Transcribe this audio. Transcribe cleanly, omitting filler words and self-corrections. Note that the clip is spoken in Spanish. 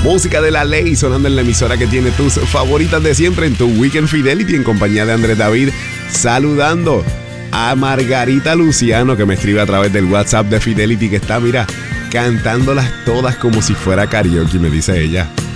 Música de la ley sonando en la emisora que tiene tus favoritas de siempre en tu Weekend Fidelity en compañía de Andrés David. Saludando a Margarita Luciano que me escribe a través del WhatsApp de Fidelity que está, mira, cantándolas todas como si fuera karaoke, me dice ella.